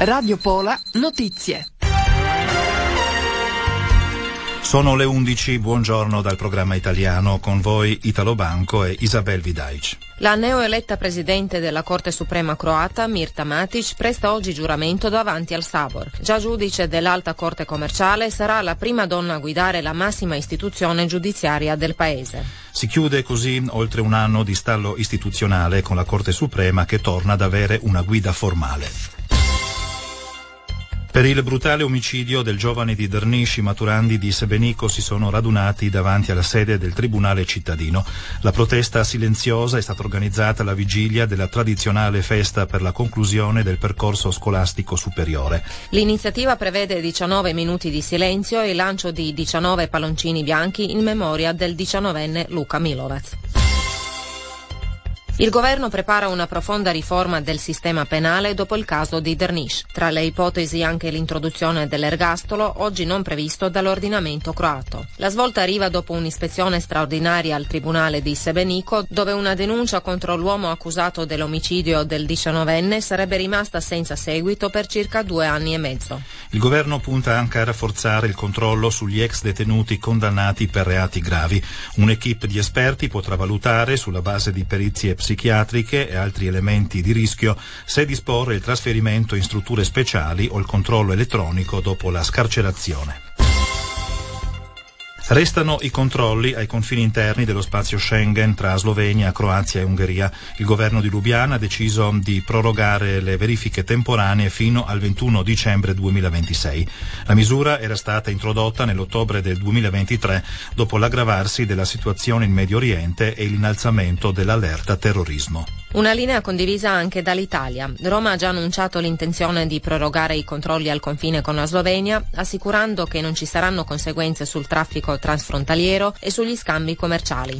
Radio Pola Notizie. Sono le 11, buongiorno dal programma italiano, con voi Italo Banco e Isabel Vidaic. La neoeletta presidente della Corte Suprema croata, Mirta Matić, presta oggi giuramento davanti al Sabor. Già giudice dell'Alta Corte Commerciale, sarà la prima donna a guidare la massima istituzione giudiziaria del paese. Si chiude così oltre un anno di stallo istituzionale con la Corte Suprema che torna ad avere una guida formale. Per il brutale omicidio del giovane di Drniš, i maturandi di Sebenico si sono radunati davanti alla sede del Tribunale cittadino. La protesta silenziosa è stata organizzata alla vigilia della tradizionale festa per la conclusione del percorso scolastico superiore. L'iniziativa prevede 19 minuti di silenzio e il lancio di 19 palloncini bianchi in memoria del 19enne Luka Milovac. Il governo prepara una profonda riforma del sistema penale dopo il caso di Drniš. Tra le ipotesi anche l'introduzione dell'ergastolo, oggi non previsto dall'ordinamento croato. La svolta arriva dopo un'ispezione straordinaria al tribunale di Sebenico, dove una denuncia contro l'uomo accusato dell'omicidio del 19enne sarebbe rimasta senza seguito per circa 2 anni e mezzo. Il governo punta anche a rafforzare il controllo sugli ex detenuti condannati per reati gravi. Un'equipe di esperti potrà valutare, sulla base di perizie psichiatriche e altri elementi di rischio, se disporre il trasferimento in strutture speciali o il controllo elettronico dopo la scarcerazione. Restano i controlli ai confini interni dello spazio Schengen tra Slovenia, Croazia e Ungheria. Il governo di Lubiana ha deciso di prorogare le verifiche temporanee fino al 21 dicembre 2026. La misura era stata introdotta nell'ottobre del 2023 dopo l'aggravarsi della situazione in Medio Oriente e l'innalzamento dell'allerta terrorismo. Una linea condivisa anche dall'Italia. Roma ha già annunciato l'intenzione di prorogare i controlli al confine con la Slovenia, assicurando che non ci saranno conseguenze sul traffico transfrontaliero e sugli scambi commerciali.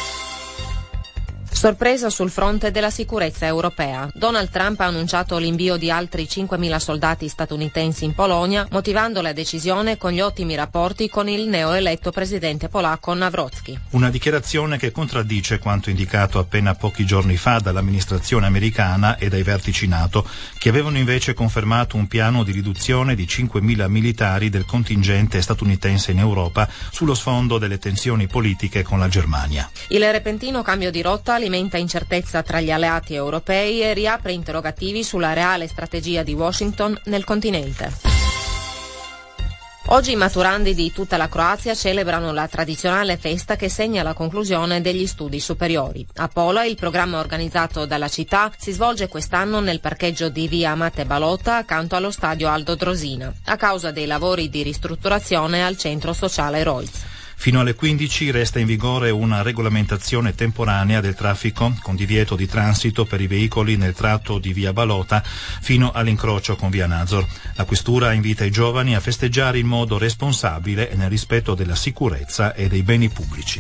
Sorpresa sul fronte della sicurezza europea. Donald Trump ha annunciato l'invio di altri 5.000 soldati statunitensi in Polonia, motivando la decisione con gli ottimi rapporti con il neoeletto presidente polacco Nawrocki. Una dichiarazione che contraddice quanto indicato appena pochi giorni fa dall'amministrazione americana e dai vertici NATO, che avevano invece confermato un piano di riduzione di 5.000 militari del contingente statunitense in Europa sullo sfondo delle tensioni politiche con la Germania. Il repentino cambio di rotta alimenta incertezza tra gli alleati europei e riapre interrogativi sulla reale strategia di Washington nel continente. Oggi i maturandi di tutta la Croazia celebrano la tradizionale festa che segna la conclusione degli studi superiori. A Pola il programma organizzato dalla città si svolge quest'anno nel parcheggio di via Mate Balota accanto allo stadio Aldo Drosina, a causa dei lavori di ristrutturazione al centro sociale Roiz. Fino alle 15 resta in vigore una regolamentazione temporanea del traffico con divieto di transito per i veicoli nel tratto di via Balota fino all'incrocio con via Nazor. La questura invita i giovani a festeggiare in modo responsabile e nel rispetto della sicurezza e dei beni pubblici.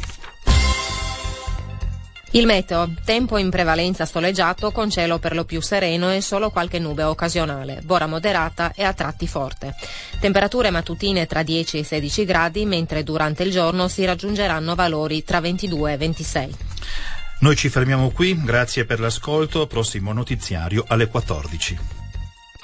Il meteo, tempo in prevalenza soleggiato con cielo per lo più sereno e solo qualche nube occasionale, bora moderata e a tratti forte. Temperature mattutine tra 10 e 16 gradi, mentre durante il giorno si raggiungeranno valori tra 22 e 26. Noi ci fermiamo qui, grazie per l'ascolto, prossimo notiziario alle 14.